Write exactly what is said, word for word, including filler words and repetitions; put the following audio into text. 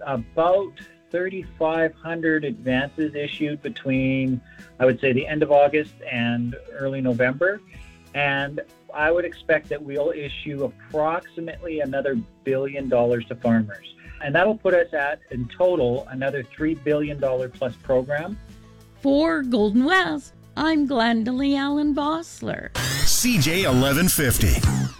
about thirty-five hundred advances issued between, I would say, the end of August and early November. And I would expect that we'll issue approximately another billion dollars to farmers. And that'll put us at, in total, another three billion dollars plus program. For Golden West, I'm Glendalee Allen Vossler. C J eleven fifty.